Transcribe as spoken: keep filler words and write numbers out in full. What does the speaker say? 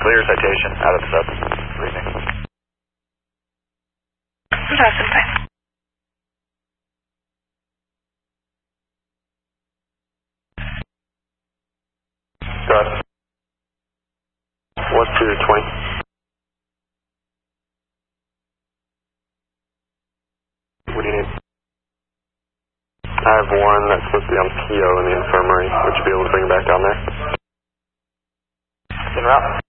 Clear citation out of the sub. Briefing. That's fine. Got it. What's your twenty? What do you need? I have one that's supposed to be on P O in the infirmary. Would you be able to bring it back down there? En route.